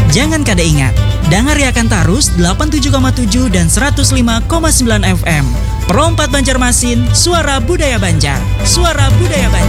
Jangan kada ingat, dengar Yakan Tarus 87,7 dan 105,9 FM. Perompat Banjarmasin, suara budaya Banjar. Suara budaya Banjar.